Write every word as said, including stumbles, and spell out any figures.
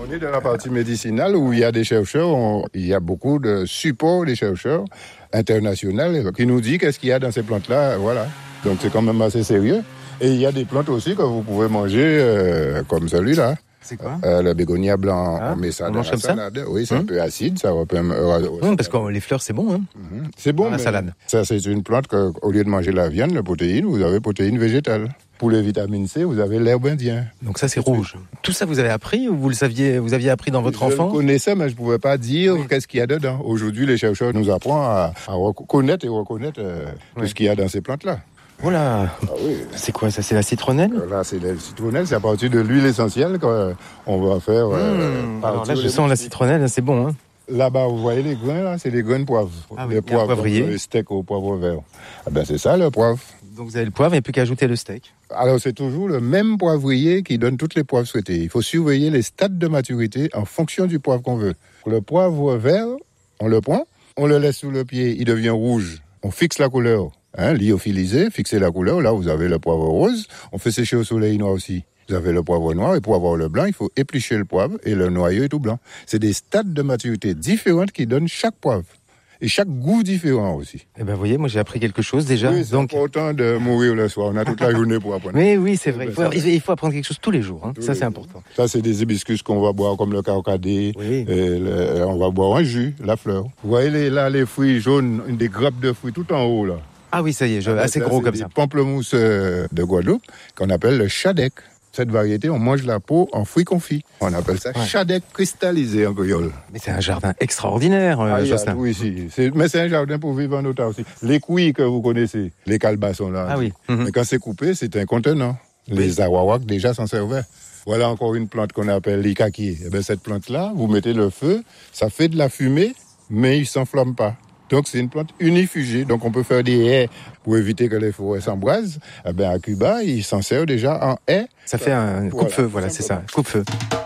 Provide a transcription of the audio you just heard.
On est dans la partie médicinale où il y a des chercheurs, on, il y a beaucoup de supports des chercheurs internationaux qui nous disent qu'est-ce qu'il y a dans ces plantes-là. Voilà. Donc c'est quand même assez sérieux. Et il y a des plantes aussi que vous pouvez manger euh, comme celui-là. C'est quoi euh, Le bégonia blanc, ah, on met ça on dans mange la comme salade. ça Oui, c'est hum. un peu acide, ça va pas. Hum, parce que les fleurs, c'est bon. Hein mmh. C'est bon, dans la mais salade. Ça, c'est une plante qu'au lieu de manger la viande, la protéine, vous avez protéine végétale. Pour les vitamines C, vous avez l'herbe indienne. Donc ça, c'est rouge. Tout ça, vous avez appris ou vous le saviez, vous aviez appris dans votre je enfance? Je connaissais, mais je ne pouvais pas dire oui. qu'est-ce qu'il y a dedans. Aujourd'hui, les chercheurs nous apprennent à, à reconnaître et reconnaître euh, oui. tout ce qu'il y a dans ces plantes-là. Voilà. Ah oui. C'est quoi ça? C'est la citronnelle? Là, c'est la citronnelle. C'est à partir de l'huile essentielle qu'on va faire. Mmh. Euh, Alors là, je sens la citronnelle. C'est bon. Hein. Là-bas, vous voyez les grains, là, c'est les grains de poivre. Ah oui, les poivres, poivrier. Le steak au poivre vert. Ah ben, c'est ça, le poivre. Donc vous avez le poivre, il n'y a plus qu'à ajouter le steak. Alors c'est toujours le même poivrier qui donne toutes les poivres souhaitées. Il faut surveiller les stades de maturité en fonction du poivre qu'on veut. Le poivre vert, on le prend, on le laisse sous le pied, il devient rouge. On fixe la couleur, hein, lyophiliser, fixer la couleur. Là, vous avez le poivre rose. On fait sécher au soleil noir aussi. Vous avez le poivre noir et pour avoir le blanc, il faut éplucher le poivre et le noyau est tout blanc. C'est des stades de maturité différents qui donnent chaque poivre. Et chaque goût différent aussi. Eh ben, vous voyez, moi j'ai appris quelque chose déjà. Oui, c'est donc important de mourir le soir. On a toute la journée pour apprendre. Mais oui, c'est vrai. Il faut, il faut apprendre quelque chose tous les jours. Hein. Tous ça, les c'est jours. important. Ça, c'est des hibiscus qu'on va boire, comme le carcadé. Oui. Et le, on va boire un jus, la fleur. Vous voyez les, là les fruits jaunes, des grappes de fruits tout en haut là. Ah oui, ça y est, je, ah, assez ça, gros comme ça. Pamplemousse de Guadeloupe qu'on appelle le chadec. Cette variété, on mange la peau en fruits confits. On appelle ça ouais. chadec cristallisé en créole. Mais c'est un jardin extraordinaire, euh, ah, Jocelyn. Oui, si. C'est, mais c'est un jardin pour vivre en autarcie aussi. Les couilles que vous connaissez, les calbassons là. Ah oui. Mm-hmm. Mais quand c'est coupé, c'est un contenant. Les awawaks déjà s'en servaient. Voilà encore une plante qu'on appelle l'ikaki. Eh bien, cette plante-là, vous mettez le feu, ça fait de la fumée, mais il ne s'enflamme pas. Donc, c'est une plante unifugée. Donc, on peut faire des haies pour éviter que les forêts s'embrasent. Eh bien, à Cuba, ils s'en servent déjà en haies. Ça fait un coupe-feu, voilà, voilà c'est ça, coupe-feu.